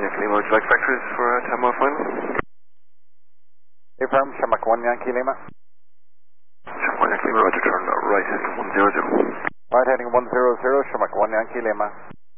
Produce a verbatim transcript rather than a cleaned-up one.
Yankee Lima, would you like factors for uh, time off final? Affirm, Shamrock one Yankee Lima. Shamrock one Yankee Lima, roger, turn right, one zero zero. Right heading one zero zero, Shamrock one Yankee Lima.